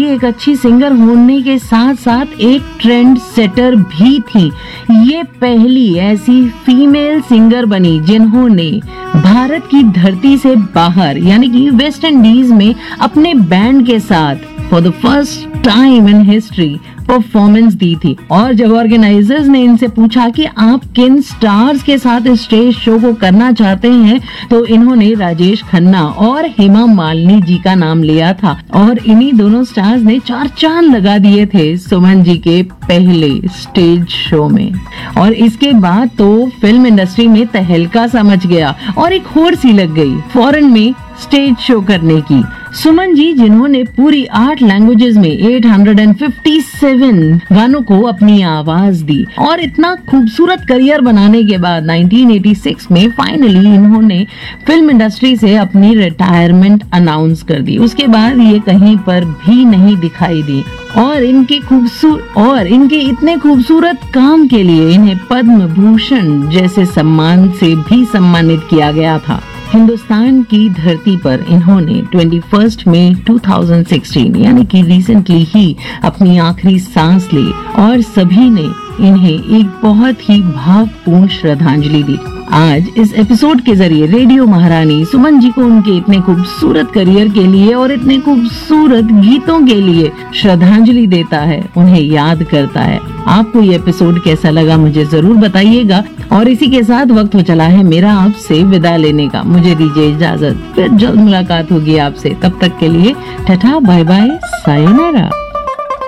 एक अच्छी सिंगर होने के साथ साथ एक ट्रेंड सेटर भी थी। ये पहली ऐसी फीमेल सिंगर बनी जिन्होंने भारत की धरती से बाहर यानी कि वेस्ट इंडीज में अपने बैंड के साथ for the first time in history performance दी थी। और जब ऑर्गेनाइजर्स ने इनसे पूछा कि आप किन स्टार्स के साथ स्टेज शो को करना चाहते हैं, तो इन्होंने राजेश खन्ना और हेमा मालिनी जी का नाम लिया था। और इन्हीं दोनों स्टार्स ने 4 चांद लगा दिए थे सुमन जी के पहले स्टेज शो में। और इसके बाद तो फिल्म इंडस्ट्री में तहलका सा मच गया और एक होड़ सी लग गई फॉरेन में स्टेज शो करने की। सुमन जी जिन्होंने पूरी 8 लैंग्वेजेस में 857 गानों को अपनी आवाज दी और इतना खूबसूरत करियर बनाने के बाद 1986 में फाइनली इन्होंने फिल्म इंडस्ट्री से अपनी रिटायरमेंट अनाउंस कर दी। उसके बाद ये कहीं पर भी नहीं दिखाई दी और इनके इतने खूबसूरत काम के लिए इन्हें पद्म भूषण जैसे सम्मान से भी सम्मानित किया गया था। हिंदुस्तान की धरती पर इन्होंने 21 मई 2016 यानी कि रिसेंटली ही अपनी आखिरी सांस ली और सभी ने इन्हें एक बहुत ही भावपूर्ण श्रद्धांजलि दी। आज इस एपिसोड के जरिए रेडियो महारानी सुमन जी को उनके इतने खूबसूरत करियर के लिए और इतने खूबसूरत गीतों के लिए श्रद्धांजलि देता है, उन्हें याद करता है। आपको ये एपिसोड कैसा लगा मुझे जरूर बताइएगा। और इसी के साथ वक्त हो चला है मेरा आपसे विदा लेने का। मुझे दीजिए इजाजत, फिर जल्द मुलाकात होगी आपसे। तब तक के लिए टाटा बाय बाय सायोनारा।